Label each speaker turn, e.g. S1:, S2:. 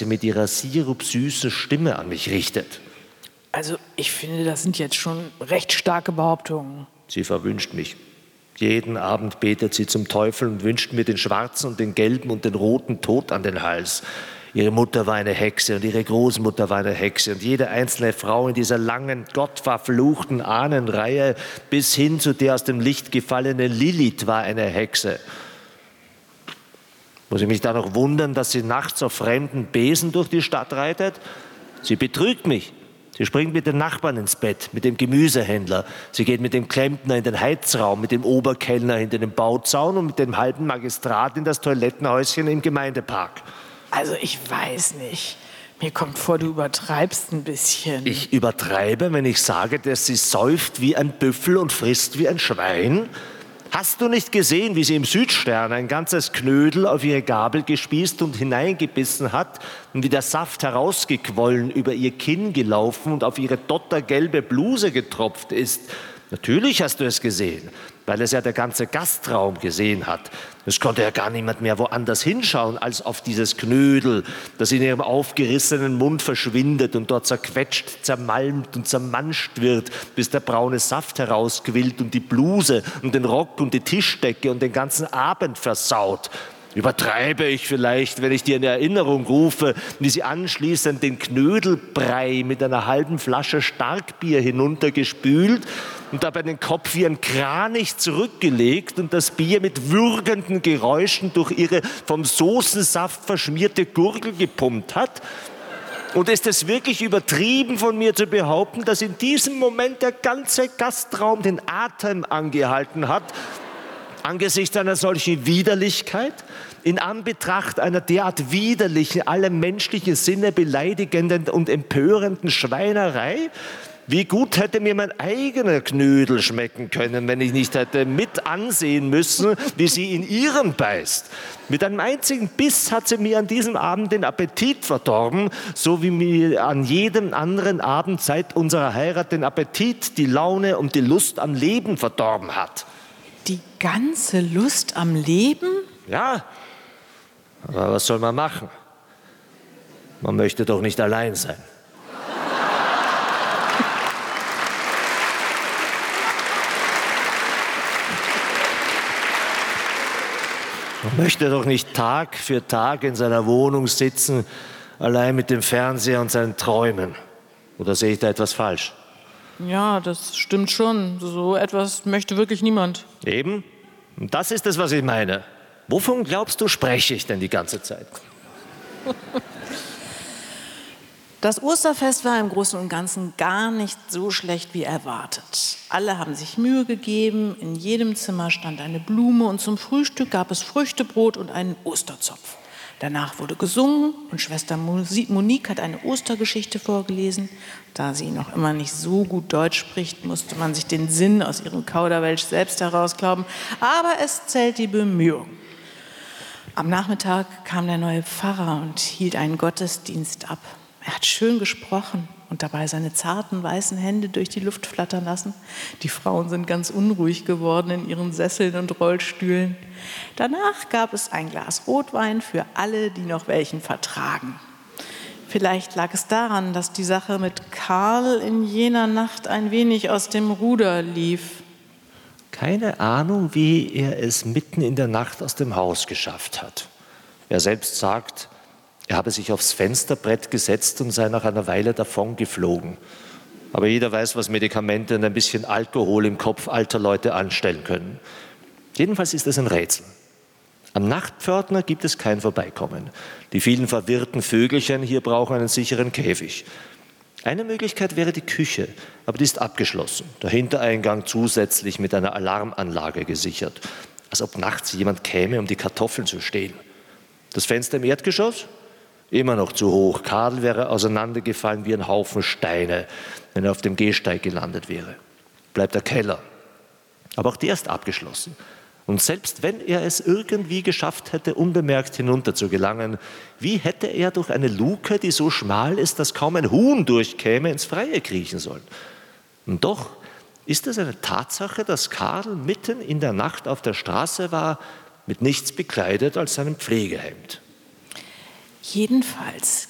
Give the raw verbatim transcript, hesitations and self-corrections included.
S1: sie mit ihrer sirupsüßen Stimme an mich richtet.
S2: Also ich finde, das sind jetzt schon recht starke Behauptungen.
S1: Sie verwünscht mich. Jeden Abend betet sie zum Teufel und wünscht mir den schwarzen und den gelben und den roten Tod an den Hals. Ihre Mutter war eine Hexe und ihre Großmutter war eine Hexe und jede einzelne Frau in dieser langen, gottverfluchten Ahnenreihe bis hin zu der aus dem Licht gefallenen Lilith war eine Hexe. Muss ich mich da noch wundern, dass sie nachts auf fremden Besen durch die Stadt reitet? Sie betrügt mich. Sie springt mit den Nachbarn ins Bett, mit dem Gemüsehändler. Sie geht mit dem Klempner in den Heizraum, mit dem Oberkellner hinter dem Bauzaun und mit dem halben Magistrat in das Toilettenhäuschen im Gemeindepark.
S2: Also ich weiß nicht. Mir kommt vor, du übertreibst ein bisschen.
S1: Ich übertreibe, wenn ich sage, dass sie säuft wie ein Büffel und frisst wie ein Schwein? Hast du nicht gesehen, wie sie im Südstern ein ganzes Knödel auf ihre Gabel gespießt und hineingebissen hat und wie der Saft herausgequollen über ihr Kinn gelaufen und auf ihre dottergelbe Bluse getropft ist? Natürlich hast du es gesehen, weil es ja der ganze Gastraum gesehen hat. Es konnte ja gar niemand mehr woanders hinschauen als auf dieses Knödel, das in ihrem aufgerissenen Mund verschwindet und dort zerquetscht, zermalmt und zermanscht wird, bis der braune Saft herausquillt und die Bluse und den Rock und die Tischdecke und den ganzen Abend versaut. Übertreibe ich vielleicht, wenn ich dir in Erinnerung rufe, wie sie anschließend den Knödelbrei mit einer halben Flasche Starkbier hinuntergespült und dabei den Kopf wie ein Kranich zurückgelegt und das Bier mit würgenden Geräuschen durch ihre vom Soßensaft verschmierte Gurgel gepumpt hat? Und ist es wirklich übertrieben von mir zu behaupten, dass in diesem Moment der ganze Gastraum den Atem angehalten hat, angesichts einer solchen Widerlichkeit, in Anbetracht einer derart widerlichen, alle menschlichen Sinne beleidigenden und empörenden Schweinerei? Wie gut hätte mir mein eigener Knödel schmecken können, wenn ich nicht hätte mit ansehen müssen, wie sie in ihren beißt. Mit einem einzigen Biss hat sie mir an diesem Abend den Appetit verdorben, so wie mir an jedem anderen Abend seit unserer Heirat den Appetit, die Laune und die Lust am Leben verdorben hat.
S2: Die ganze Lust am Leben?
S1: Ja, aber was soll man machen? Man möchte doch nicht allein sein. Man möchte doch nicht Tag für Tag in seiner Wohnung sitzen, allein mit dem Fernseher und seinen Träumen. Oder sehe ich da etwas falsch?
S2: Ja, das stimmt schon. So etwas möchte wirklich niemand.
S1: Eben. Und das ist es, was ich meine. Wovon glaubst du, spreche ich denn die ganze Zeit?
S2: Das Osterfest war im Großen und Ganzen gar nicht so schlecht wie erwartet. Alle haben sich Mühe gegeben, in jedem Zimmer stand eine Blume und zum Frühstück gab es Früchtebrot und einen Osterzopf. Danach wurde gesungen und Schwester Monique hat eine Ostergeschichte vorgelesen. Da sie noch immer nicht so gut Deutsch spricht, musste man sich den Sinn aus ihrem Kauderwelsch selbst herausglauben. Aber es zählt die Bemühung. Am Nachmittag kam der neue Pfarrer und hielt einen Gottesdienst ab. Er hat schön gesprochen und dabei seine zarten weißen Hände durch die Luft flattern lassen. Die Frauen sind ganz unruhig geworden in ihren Sesseln und Rollstühlen. Danach gab es ein Glas Rotwein für alle, die noch welchen vertragen. Vielleicht lag es daran, dass die Sache mit Karl in jener Nacht ein wenig aus dem Ruder lief.
S1: Keine Ahnung, wie er es mitten in der Nacht aus dem Haus geschafft hat. Er selbst sagt, er habe sich aufs Fensterbrett gesetzt und sei nach einer Weile davon geflogen. Aber jeder weiß, was Medikamente und ein bisschen Alkohol im Kopf alter Leute anstellen können. Jedenfalls ist es ein Rätsel. Am Nachtpförtner gibt es kein Vorbeikommen. Die vielen verwirrten Vögelchen hier brauchen einen sicheren Käfig. Eine Möglichkeit wäre die Küche, aber die ist abgeschlossen. Der Hintereingang zusätzlich mit einer Alarmanlage gesichert. Als ob nachts jemand käme, um die Kartoffeln zu stehlen. Das Fenster im Erdgeschoss? Immer noch zu hoch. Karl wäre auseinandergefallen wie ein Haufen Steine, wenn er auf dem Gehsteig gelandet wäre. Bleibt der Keller. Aber auch der ist abgeschlossen. Und selbst wenn er es irgendwie geschafft hätte, unbemerkt hinunter zu gelangen, wie hätte er durch eine Luke, die so schmal ist, dass kaum ein Huhn durchkäme, ins Freie kriechen sollen? Und doch ist es eine Tatsache, dass Karl mitten in der Nacht auf der Straße war, mit nichts bekleidet als seinem Pflegehemd.
S2: Jedenfalls